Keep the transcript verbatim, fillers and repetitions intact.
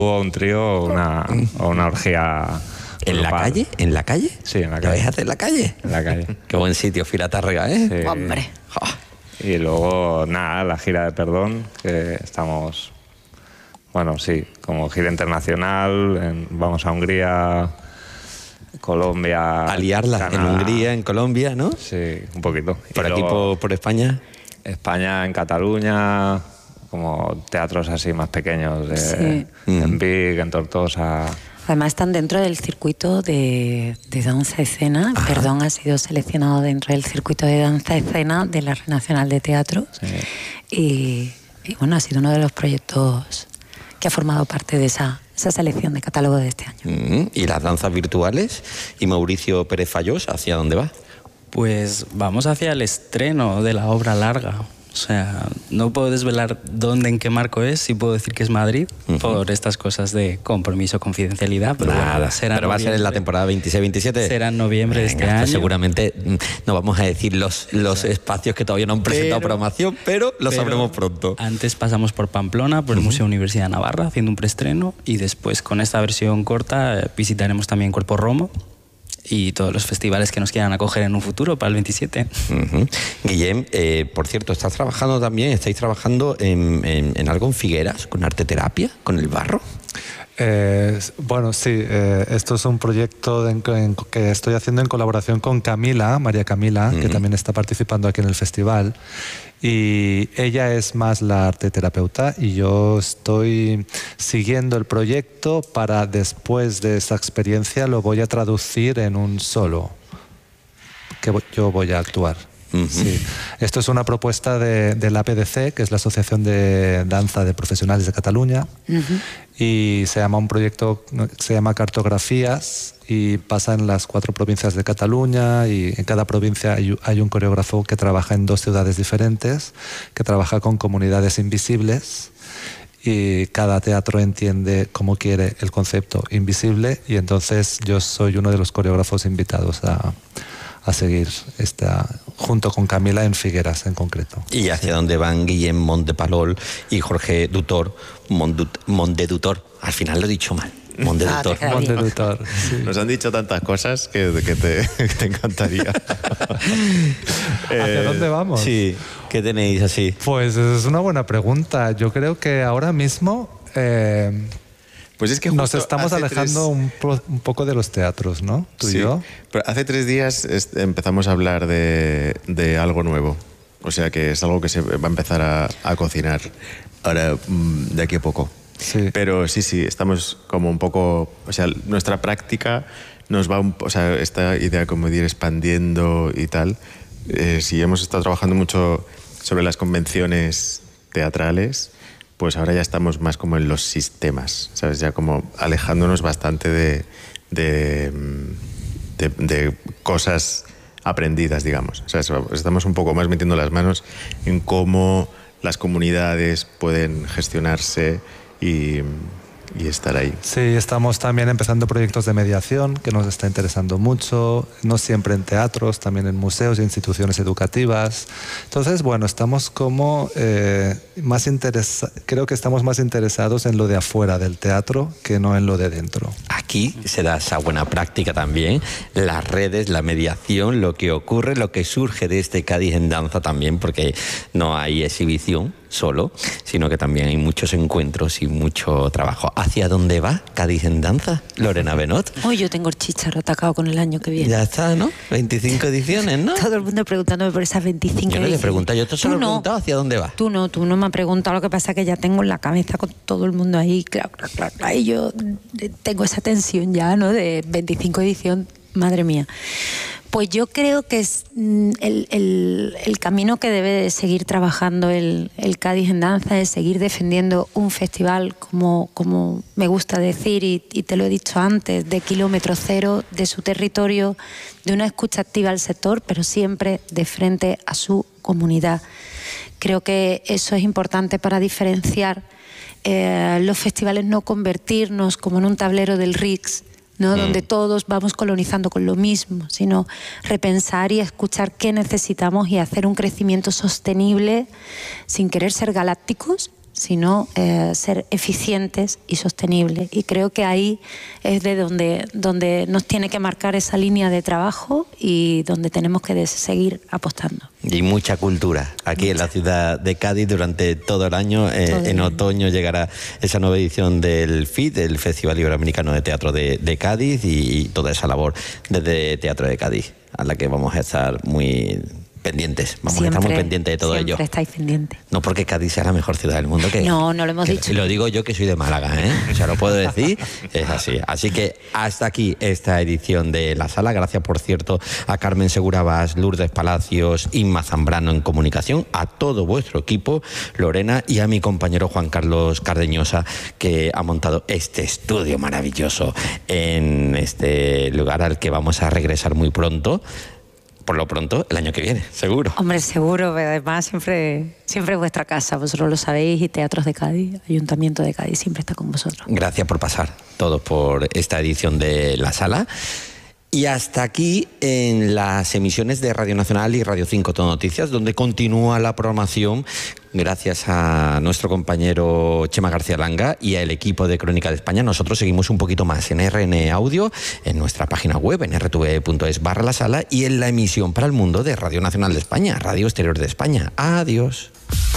Hubo un trío o una, o una orgía. ¿En la calle? ¿En la calle? Sí, en la ¿Lo calle. vais a hacer en la calle? En la calle. Qué buen sitio, Filatarrega, ¿eh? Sí. Hombre. Oh. Y luego, nada, la gira de Perdón, que estamos, bueno, sí, como gira internacional, en- vamos a Hungría, Colombia... A liarla en Canadá. Hungría, en Colombia, ¿no? Sí, un poquito. Por Y aquí, luego por, por España. España, en Cataluña, como teatros así más pequeños, de, Sí. en Vic, en Tortosa... Además están dentro del circuito de, de danza escena. Ajá. Perdón, ha sido seleccionado dentro del circuito de danza escena de la Red Nacional de Teatro. Sí. Y, y bueno, ha sido uno de los proyectos que ha formado parte de esa, esa selección de catálogo de este año. Mm, ¿Y las danzas virtuales? ¿Y Mauricio Pérez Fallós, hacia dónde va? Pues vamos hacia el estreno de la obra larga. O sea, no puedo desvelar dónde, en qué marco es, sí puedo decir que es Madrid, Uh-huh. por estas cosas de compromiso, confidencialidad, pero Nada, bueno, será pero va a ser en la noviembre. temporada veintiséis veintisiete. Será en noviembre de este Venga, pues año. seguramente mm, no vamos a decir los, los espacios que todavía no han presentado Pero- programación, pero lo Pero sabremos pronto. Antes pasamos por Pamplona, por el Museo Universidad de Navarra, haciendo un preestreno, y después con esta versión corta eh, visitaremos también Cuerpo Romo y todos los festivales que nos quieran acoger en un futuro para el veintisiete. Ujú. Guillem, eh, por cierto, ¿estás trabajando también, estáis trabajando en, en- en algo en Figueras, con arte terapia, con el barro? Eh, bueno, sí, eh, esto es un proyecto de- en- que estoy haciendo en colaboración con Camila, María Camila, que Ujú. también está participando aquí en el festival. Y ella es más la arte terapeuta y yo estoy siguiendo el proyecto para después de esa experiencia lo voy a traducir en un solo que vo- yo voy a actuar. Ujú. Sí. Esto es una propuesta de, de la A P D C, que es la Asociación de Danza de Profesionales de Cataluña, y se llama un proyecto que se llama Cartografías y pasa en las cuatro provincias de Cataluña, y en cada provincia hay, hay un coreógrafo que trabaja en dos ciudades diferentes, que trabaja con comunidades invisibles, y cada teatro entiende cómo quiere el concepto invisible, y entonces yo soy uno de los coreógrafos invitados a, a seguir esta, junto con Camila en Figueras en concreto. ¿Y hacia dónde van Guillem Montepalol y Jorge Dutor, Mondut- Mondedutor? Al final lo he dicho mal. Mondedutor. Ah, te queda bien. Montedutor, sí. Nos han dicho tantas cosas que, que, te, que te encantaría. ¿Hacia dónde vamos? Sí, ¿qué tenéis así? Pues es una buena pregunta. Yo creo que ahora mismo eh, Pues es que nos justo estamos hace alejando tres- un, po- un poco de los teatros, ¿no? Tú Sí, y yo. pero hace tres días est- empezamos a hablar de, de algo nuevo. O sea que es algo que se va a empezar a, a cocinar ahora, mm, de aquí a poco. Sí. Pero sí, sí, estamos como un poco... O sea, nuestra práctica nos va un po- o sea, esta idea como de ir expandiendo y tal. Eh, si hemos estado trabajando mucho sobre las convenciones teatrales, pues ahora ya estamos más como en los sistemas, ¿sabes? Ya como alejándonos bastante de, de, mm, de, de cosas aprendidas, digamos. O sea, estamos un poco más metiendo las manos en cómo las comunidades pueden gestionarse y, y estar ahí. Sí, estamos también empezando proyectos de mediación que nos está interesando mucho, no siempre en teatros, también en museos y instituciones educativas. Entonces, bueno, estamos como eh, más interesa- creo que estamos más interesados en lo de afuera del teatro que no en lo de dentro. Aquí se da esa buena práctica también, las redes, la mediación, lo que ocurre, lo que surge de este Cádiz en danza también, porque no hay exhibición solo, sino que también hay muchos encuentros y mucho trabajo. ¿Hacia dónde va Cádiz en danza, Lorena Benot? Hoy yo tengo el chicharro atacado con el año que viene. Ya está, ¿no? veinticinco ediciones, ¿no? Todo el mundo preguntándome por esas veinticinco Yo no le he ediciones. preguntado, yo te solo Tú he no. preguntado hacia dónde va. Tú no, tú no me has preguntado, lo que pasa es que ya tengo en la cabeza con todo el mundo ahí, claro, claro, claro, claro, y yo eh, tengo esa tensión ya, ¿no? De veinticinco edición, madre mía. Pues yo creo que es mm, el, el- el camino que debe de seguir trabajando el, el Cádiz en danza, es seguir defendiendo un festival, como, como me gusta decir, y, y te lo he dicho antes, de kilómetro cero, de su territorio, de una escucha activa al sector, pero siempre de frente a su comunidad. Creo que eso es importante para diferenciar eh, los festivales, no convertirnos como en un tablero del R I X, ¿no? Mm. Donde todos vamos colonizando con lo mismo, sino repensar y escuchar qué necesitamos y hacer un crecimiento sostenible sin querer ser galácticos, sino eh, ser eficientes y sostenibles. Y creo que ahí es de donde, donde nos tiene que marcar esa línea de trabajo y donde tenemos que seguir apostando. Y mucha cultura aquí mucha. En la ciudad de Cádiz durante todo el año. Eh, todo en el otoño año. llegará esa nueva edición del F I T, el Festival Iberoamericano de Teatro de, de Cádiz, y, y toda esa labor desde Teatro de Cádiz, a la que vamos a estar muy pendientes, vamos siempre, a estar muy pendientes de todo siempre ello. Siempre estáis pendientes. No porque Cádiz sea la mejor ciudad del mundo. Que, no, no lo hemos que, dicho. Lo digo yo que soy de Málaga, ¿eh? O sea, lo puedo decir, es así. Así que hasta aquí esta edición de La Sala. Gracias, por cierto, a Carmen Segura Bas, Lourdes Palacios, Inma Zambrano en comunicación, a todo vuestro equipo, Lorena, y a mi compañero Juan Carlos Cardeñosa, que ha montado este estudio maravilloso en este lugar al que vamos a regresar muy pronto. Por lo pronto, el año que viene, seguro. Hombre, seguro, pero además siempre, siempre es vuestra casa, vosotros lo sabéis, y Teatros de Cádiz, Ayuntamiento de Cádiz, siempre está con vosotros. Gracias por pasar todos por esta edición de La Sala. Y hasta aquí en las emisiones de Radio Nacional y Radio cinco Todo Noticias, donde continúa la programación gracias a nuestro compañero Chema García Langa y al equipo de Crónica de España. Nosotros seguimos un poquito más en R N Audio, en nuestra página web, en r t v punto es barra la sala, y en la emisión para el mundo de Radio Nacional de España, Radio Exterior de España. Adiós.